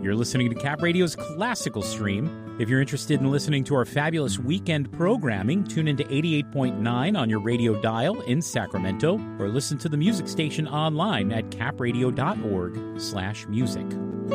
You're listening to Cap Radio's Classical Stream. If you're interested in listening to our fabulous weekend programming, tune into 88.9 on your radio dial in Sacramento, or listen to the music station online at capradio.org/music.